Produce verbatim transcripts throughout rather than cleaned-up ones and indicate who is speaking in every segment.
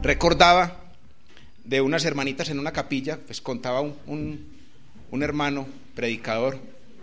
Speaker 1: recordaba de unas hermanitas en una capilla, pues contaba un, un, un hermano predicador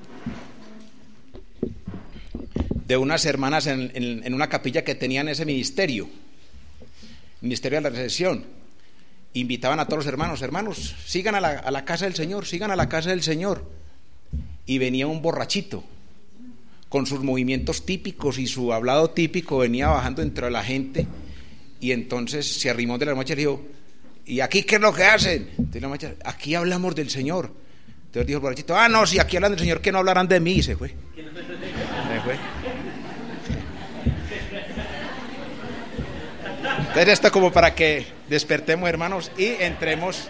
Speaker 1: de unas hermanas en, en, en una capilla que tenían ese ministerio, ministerio de la recesión. Invitaban a todos los hermanos, hermanos, sigan a la, a la casa del Señor, sigan a la casa del Señor. Y venía un borrachito, con sus movimientos típicos y su hablado típico, venía bajando entre la gente, y entonces se arrimó de la macha y le dijo: ¿y aquí qué es lo que hacen? Entonces la macha: aquí hablamos del Señor. Entonces dijo el borrachito: ah, no, si aquí hablan del Señor, que no hablarán de mí. Y se fue. Se fue. Entonces esto como para que despertemos, hermanos, y entremos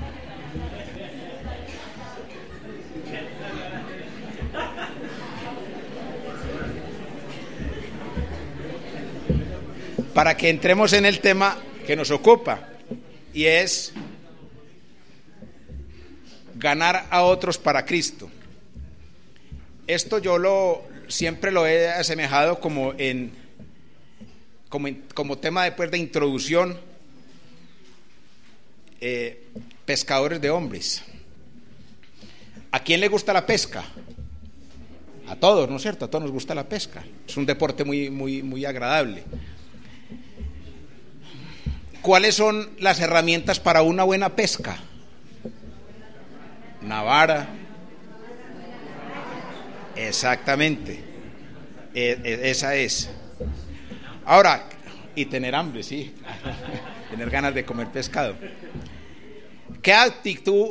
Speaker 1: para que entremos en el tema que nos ocupa, y es ganar a otros para Cristo. Esto yo lo siempre lo he asemejado como en como, en, como tema después de introducción, eh, pescadores de hombres. ¿A quién le gusta la pesca? A todos, ¿no es cierto? A todos nos gusta la pesca. Es un deporte muy, muy, muy agradable. ¿Cuáles son las herramientas para una buena pesca? Una vara. Exactamente. E- e- esa es. Ahora, y tener hambre, sí. Tener ganas de comer pescado. ¿Qué actitud